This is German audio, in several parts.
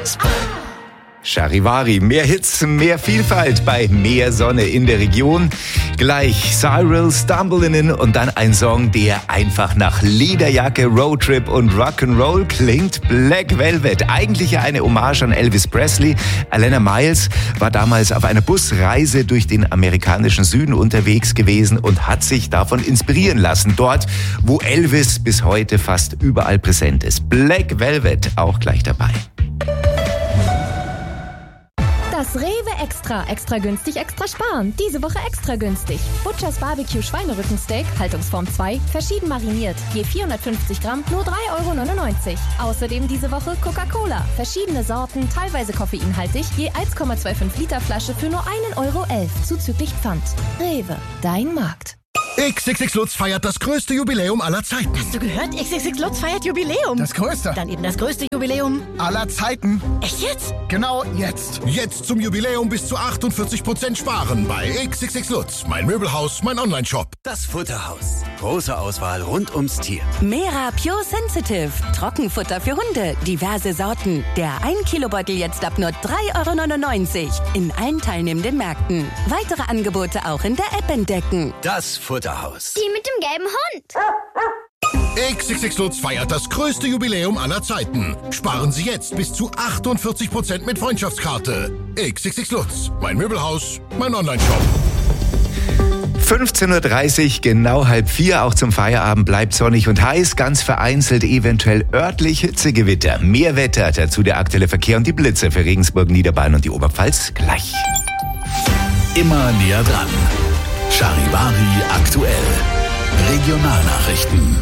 Charivari, mehr Hits, mehr Vielfalt bei mehr Sonne in der Region. Gleich Cyril, Stumblein' und dann ein Song, der einfach nach Lederjacke, Roadtrip und Rock'n'Roll klingt. Black Velvet, eigentlich ja eine Hommage an Elvis Presley. Alana Miles war damals auf einer Busreise durch den amerikanischen Süden unterwegs gewesen und hat sich davon inspirieren lassen. Dort, wo Elvis bis heute fast überall präsent ist. Black Velvet auch gleich dabei. Das Rewe Extra günstig, extra sparen. Diese Woche extra günstig. Butchers Barbecue Schweinerückensteak, Haltungsform 2, verschieden mariniert. Je 450 Gramm, nur 3,99 €. Außerdem diese Woche Coca-Cola. Verschiedene Sorten, teilweise koffeinhaltig, je 1,25 Liter Flasche für nur 1,11 € zuzüglich Pfand. Rewe, dein Markt. XXX Lutz feiert das größte Jubiläum aller Zeiten. Hast du gehört? XXX Lutz feiert Jubiläum. Das größte? Dann eben das größte Jubiläum aller Zeiten. Echt jetzt? Genau jetzt. Jetzt zum Jubiläum bis zu 48% sparen bei XXX Lutz. Mein Möbelhaus, mein Online-Shop. Das Futterhaus. Große Auswahl rund ums Tier. Mera Pure Sensitive. Trockenfutter für Hunde. Diverse Sorten. Der 1-Kilo-Beutel jetzt ab nur 3,99 € in allen teilnehmenden Märkten. Weitere Angebote auch in der App entdecken. Das Futterhaus. Die mit dem gelben Hund. XXX Lutz feiert das größte Jubiläum aller Zeiten. Sparen Sie jetzt bis zu 48% mit Freundschaftskarte. XXX Lutz. Mein Möbelhaus, mein Online-Shop. 15:30 Uhr, genau 3:30. Auch zum Feierabend bleibt sonnig und heiß, ganz vereinzelt eventuell örtlich Hitzegewitter. Mehr Wetter, dazu der aktuelle Verkehr und die Blitze für Regensburg, Niederbayern und die Oberpfalz gleich. Immer näher dran. Charivari aktuell. Regionalnachrichten.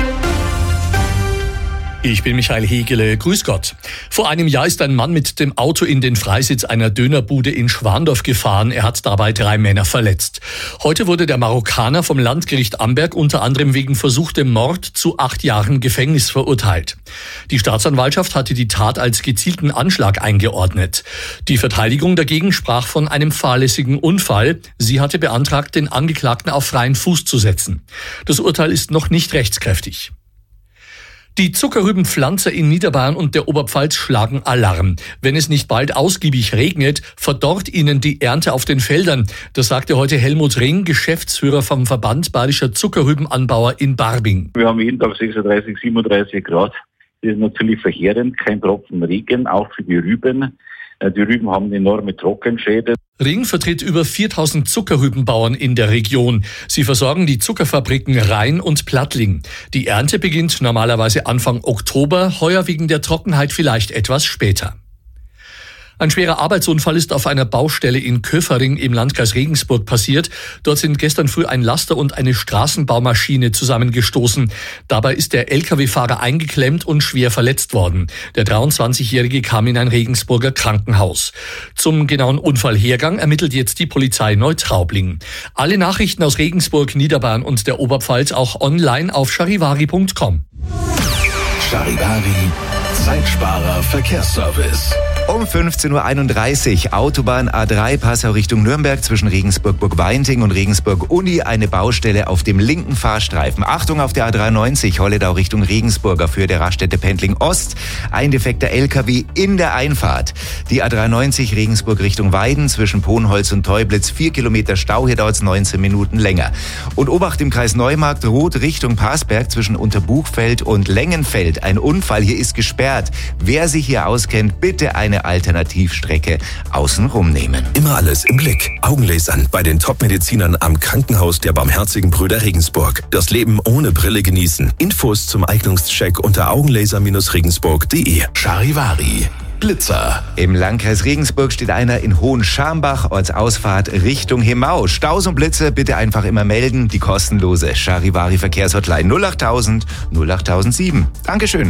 Ich bin Michael Hegele, grüß Gott. Vor einem Jahr ist ein Mann mit dem Auto in den Freisitz einer Dönerbude in Schwandorf gefahren. Er hat dabei 3 Männer verletzt. Heute wurde der Marokkaner vom Landgericht Amberg unter anderem wegen versuchtem Mord zu 8 Jahren Gefängnis verurteilt. Die Staatsanwaltschaft hatte die Tat als gezielten Anschlag eingeordnet. Die Verteidigung dagegen sprach von einem fahrlässigen Unfall. Sie hatte beantragt, den Angeklagten auf freien Fuß zu setzen. Das Urteil ist noch nicht rechtskräftig. Die Zuckerrübenpflanzer in Niederbayern und der Oberpfalz schlagen Alarm. Wenn es nicht bald ausgiebig regnet, verdorrt ihnen die Ernte auf den Feldern. Das sagte heute Helmut Ring, Geschäftsführer vom Verband Bayerischer Zuckerrübenanbauer in Barbing. Wir haben jeden Tag 36, 37 Grad. Das ist natürlich verheerend. Kein Tropfen Regen, auch für die Rüben. Die Rüben haben enorme Trockenschäden. Ring vertritt über 4000 Zuckerrübenbauern in der Region. Sie versorgen die Zuckerfabriken Rhein und Plattling. Die Ernte beginnt normalerweise Anfang Oktober, heuer wegen der Trockenheit vielleicht etwas später. Ein schwerer Arbeitsunfall ist auf einer Baustelle in Köfering im Landkreis Regensburg passiert. Dort sind gestern früh ein Laster und eine Straßenbaumaschine zusammengestoßen. Dabei ist der Lkw-Fahrer eingeklemmt und schwer verletzt worden. Der 23-Jährige kam in ein Regensburger Krankenhaus. Zum genauen Unfallhergang ermittelt jetzt die Polizei Neutraubling. Alle Nachrichten aus Regensburg, Niederbayern und der Oberpfalz auch online auf charivari.com. Charivari, Zeitsparer Verkehrsservice. Um 15:31 Uhr, Autobahn A3 Passau Richtung Nürnberg zwischen Regensburg-Burgweinting und Regensburg-Uni, eine Baustelle auf dem linken Fahrstreifen. Achtung auf der A93 Holledau Richtung Regensburg auf Höhe der Raststätte Pendling Ost. Ein defekter LKW in der Einfahrt. Die A93 Regensburg Richtung Weiden zwischen Ponholz und Teublitz, 4 Kilometer Stau, hier dauert es 19 Minuten länger. Und Obacht im Kreis Neumarkt, Rot Richtung Parsberg zwischen Unterbuchfeld und Lengenfeld. Ein Unfall, hier ist gesperrt. Wer sich hier auskennt, bitte eine Alternativstrecke außenrum nehmen. Immer alles im Blick. Augenlasern bei den Top-Medizinern am Krankenhaus der Barmherzigen Brüder Regensburg. Das Leben ohne Brille genießen. Infos zum Eignungscheck unter augenlaser-regensburg.de. Charivari. Blitzer. Im Landkreis Regensburg steht einer in Hohenschambach, Ortsausfahrt Richtung Hemau. Staus und Blitze bitte einfach immer melden. Die kostenlose Charivari Verkehrshotline 08000 08007. Dankeschön.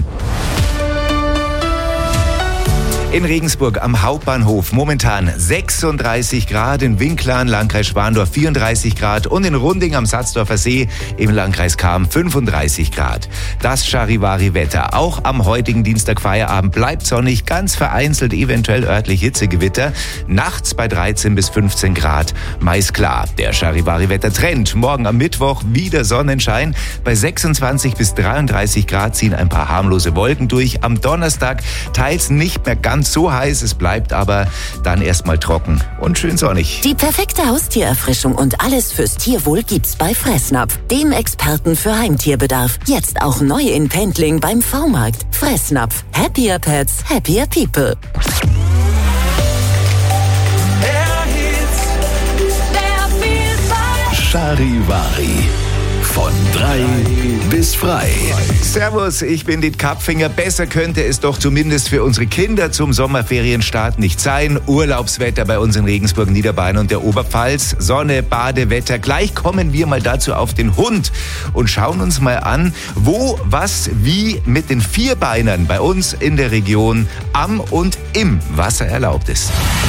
In Regensburg am Hauptbahnhof momentan 36 Grad, in Winklern, Landkreis Schwandorf 34 Grad und in Runding am Satzdorfer See im Landkreis Cham 35 Grad. Das Charivari-Wetter. Auch am heutigen Dienstag Feierabend bleibt sonnig, ganz vereinzelt eventuell örtlich Hitzegewitter. Nachts bei 13 bis 15 Grad, meist klar. Der Charivari-Wetter-Trend. Morgen am Mittwoch wieder Sonnenschein. Bei 26 bis 33 Grad ziehen ein paar harmlose Wolken durch. Am Donnerstag teils nicht mehr ganz ganz so heiß, es bleibt aber dann erstmal trocken und schön sonnig. Die perfekte Haustiererfrischung und alles fürs Tierwohl gibt's bei Fressnapf, dem Experten für Heimtierbedarf. Jetzt auch neu in Pendling beim V-Markt. Fressnapf. Happier Pets, happier people. Charivari. Von 3 bis frei. Servus, ich bin Diet Kapfinger. Besser könnte es doch zumindest für unsere Kinder zum Sommerferienstart nicht sein. Urlaubswetter bei uns in Regensburg, Niederbayern und der Oberpfalz. Sonne, Badewetter. Gleich kommen wir mal dazu auf den Hund und schauen uns mal an, wo, was, wie mit den Vierbeinern bei uns in der Region am und im Wasser erlaubt ist.